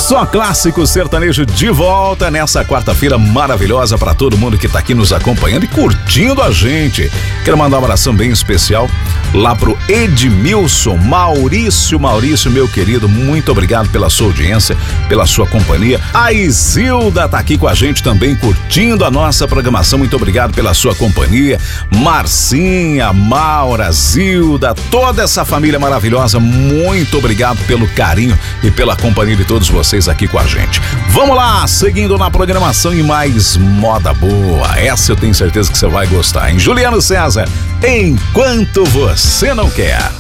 Só clássico sertanejo de volta nessa quarta-feira maravilhosa para todo mundo que tá aqui nos acompanhando e curtindo a gente. Quero mandar um abração bem especial lá pro Edmilson, Maurício, meu querido, muito obrigado pela sua audiência, pela sua companhia. A Isilda tá aqui com a gente também curtindo a nossa programação, muito obrigado pela sua companhia. Marcinha, Maura, Zilda, toda essa família maravilhosa, muito obrigado pelo carinho e pela companhia de todos vocês aqui com a gente. Vamos lá, seguindo na programação e mais moda boa. Essa eu tenho certeza que você vai gostar, hein? Juliano César, Enquanto Você Não Quer.